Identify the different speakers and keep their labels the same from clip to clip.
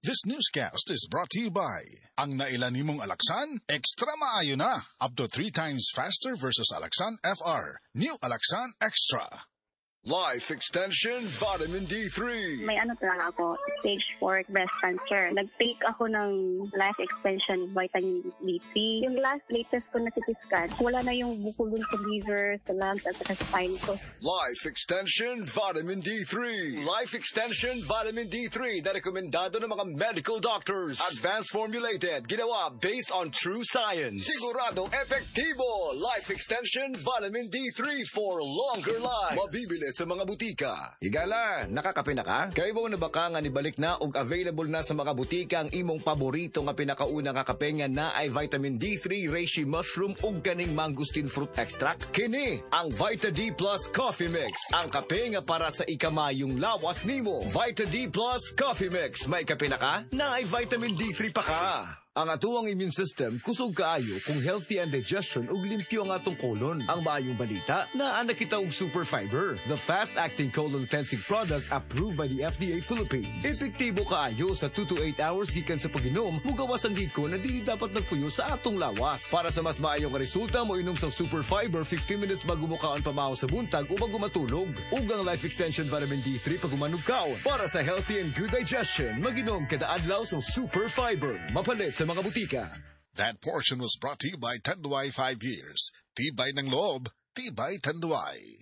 Speaker 1: This newscast is brought to you by ang nailan nimong Alaxan, extra maayo na. Up to 3 times faster versus Alaxan FR. New Alaxan Extra.
Speaker 2: Life Extension Vitamin D3.
Speaker 3: May talaga ako, stage 4 breast cancer. Nag-take ako ng Life Extension Vitamin D3. Yung latest ko na CT scan, wala na yung bukol dun sa liver, sa lungs, at sa spine ko.
Speaker 2: Life Extension Vitamin D3. Life Extension Vitamin D3 na rekomendado ng mga medical doctors. Advanced formulated, ginawa based on true science. Sigurado epektibo. Life Extension Vitamin D3 for longer life. Mabibili sa mga butika. Higala, nakakape na ka? Kaya mo na baka nga nibalik na ug available na sa mga butika ang imong paborito nga pinakauna nga kape nga na ay vitamin D3, reishi mushroom ug kaning mangosteen fruit extract? Kini ang Vita D Plus Coffee Mix. Ang kape nga para sa ikamayong lawas nimo. Vita D Plus Coffee Mix. May kape na ka? Na ay vitamin D3 pa ka. Ang atuang immune system kusog kaayo kung healthy ang digestion ug limpyo ang atong colon. Ang maayong balita, naa na kita og super fiber, the fast-acting colon cleansing product approved by the FDA Philippines. Epektibo kaayo sa 2 to 8 hours gikan sa pag-inom, mugawas ang giko na dili dapat nagpuyo sa atong lawas. Para sa mas maayong resulta, mo inom sa super fiber 15 minutes bago mo kaon pamahaw sa buntag o bago matulog. Ug ang Life Extension Vitamin D3 pag umanog kaon. Para sa healthy and good digestion, mag-inom kada adlaw sa super fiber. Mapalit sa mga butika.
Speaker 1: That portion was brought to you by Tanduay 5 years. Tibay ng loob, tibay Tanduay.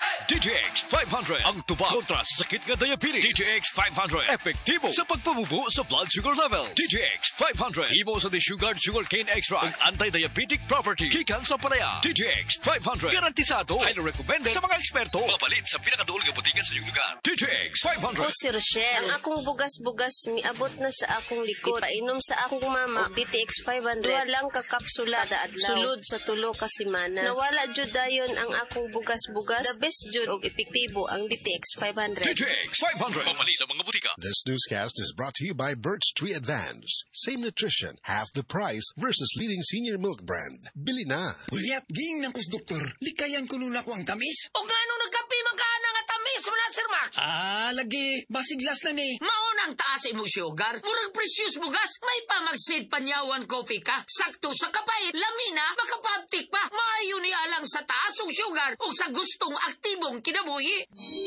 Speaker 4: DTX 500 ang tubag kontra sa sakit nga diabetes. DTX 500 epektibo sa pagpabubo sa blood sugar level. DTX 500 imo sa desugared sugarcane extract ang anti-diabetic property gikan sa palaya. DTX 500 garantisado highly recommended sa mga eksperto. Mapalit sa pinakaduol nga butika sa inyong lugar. DTX 500.
Speaker 5: O Sir Rochelle, ang akong bugas-bugas miabot na sa akong likod. Painom sa akong mama og DTX 500. Duha lang ka kapsula kada adlaw. Sulod sa 3 ka semana. Nawala jud dayon ang akong bugas-bugas. The best jud og epektibo ang DTX 500.
Speaker 4: DTX 500 pamali sa mga butika.
Speaker 1: This newscast is brought to you by Birch Tree Advance. Same nutrition, half the price versus leading senior milk brand. Bili na.
Speaker 6: Ulyat, ging ng kus doktor. Likayan ko nun ako ang tamis.
Speaker 7: O nga nung nagkapi magkana nga tamis mo na, Sir Max?
Speaker 6: Lagi. Basiglas na ni.
Speaker 7: Maunang taas imong sugar. Murag precious bugas. May pamagsid panyawan coffee ka. Sakto sa kapay. Lamina, makapabtik pa. Maayo ni alang sa taas og sugar o sa gustong aktibong kinabuhi.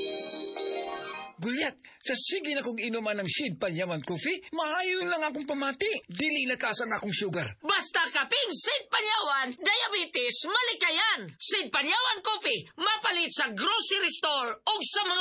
Speaker 6: Gulyat, sa sige na kong inuman ng Sid Panyaman Coffee, maayon lang akong pamati. Dili na kasang akong sugar.
Speaker 7: Basta kaping Sid Panyawan, diabetes, malikayan. Sid Panyawan Coffee, mapalit sa grocery store o sa mga